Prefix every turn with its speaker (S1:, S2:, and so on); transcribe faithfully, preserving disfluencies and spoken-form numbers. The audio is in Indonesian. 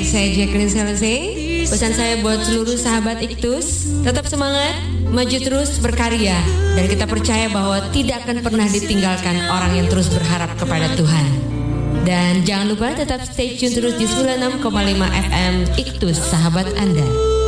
S1: saya Jacqueline Selesai. Pesan saya buat seluruh sahabat Iktus, tetap semangat, maju terus berkarya, dan kita percaya bahwa tidak akan pernah ditinggalkan orang yang terus berharap kepada Tuhan. Dan jangan lupa tetap stay tune terus di sembilan puluh enam koma lima F M Iktus, sahabat Anda.